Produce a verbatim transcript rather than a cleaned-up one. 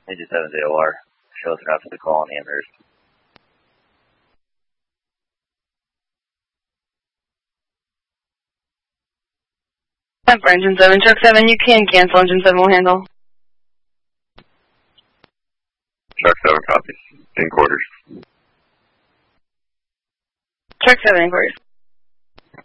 Engine seven's A O R. Show us enough for the call on the Amherst. For engine seven, truck seven, you can cancel. Engine seven will handle. Truck seven copies. In quarters. Truck seven in quarters.